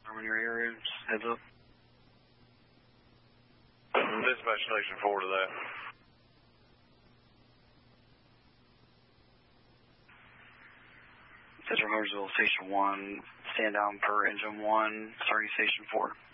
in your area. Just heads up. Dispatch Station 4 to that. Central Motors Station 1, stand down per engine 1, starting Station 4.